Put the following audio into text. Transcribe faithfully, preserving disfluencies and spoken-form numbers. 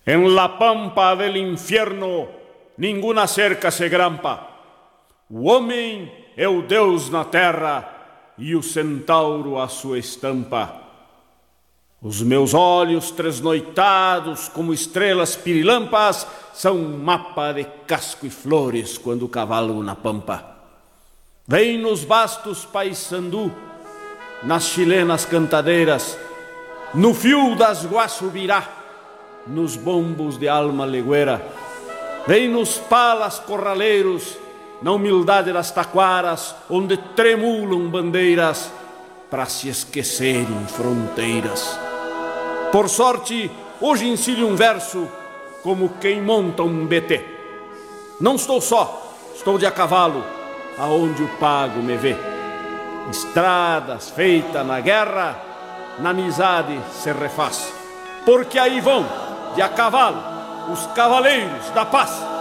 En la pampa del infierno, ninguna cerca se grampa. O homem é o Deus na terra e o centauro a sua estampa. Os meus olhos tresnoitados como estrelas pirilampas são um mapa de casco e flores quando cavalgo na pampa. Vem nos bastos paisandu, nas chilenas cantadeiras, no fio das guaçubirá, nos bombos de alma legueira. Vem nos palas corraleiros, na humildade das taquaras, onde tremulam bandeiras para se esquecerem fronteiras. Por sorte, hoje ensino um verso como quem monta um B T. Não estou só, estou de a cavalo, aonde o pago me vê. Estradas feitas na guerra, na amizade se refaz. Porque aí vão, de a cavalo, os cavaleiros da paz.